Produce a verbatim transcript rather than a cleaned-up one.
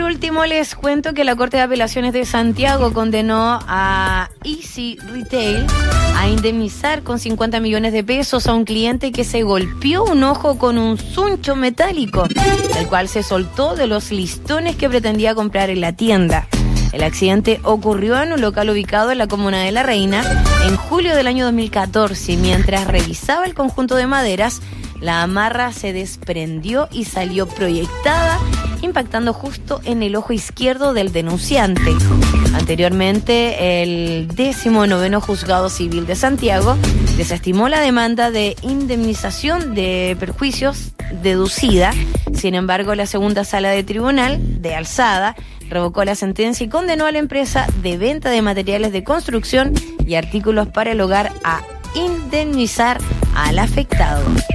último les cuento que la Corte de Apelaciones de Santiago condenó a Easy Retail a indemnizar con cincuenta millones de pesos a un cliente que se golpeó un ojo con un zuncho metálico, el cual se soltó de los listones que pretendía comprar en la tienda. El accidente ocurrió en un local ubicado en la comuna de La Reina en julio del año dos mil catorce. Mientras revisaba el conjunto de maderas, la amarra se desprendió y salió proyectada, impactando justo en el ojo izquierdo del denunciante. Anteriormente, el décimo noveno Juzgado Civil de Santiago desestimó la demanda de indemnización de perjuicios deducida. Sin embargo, la segunda sala de tribunal de alzada revocó la sentencia y condenó a la empresa de venta de materiales de construcción y artículos para el hogar a indemnizar al afectado.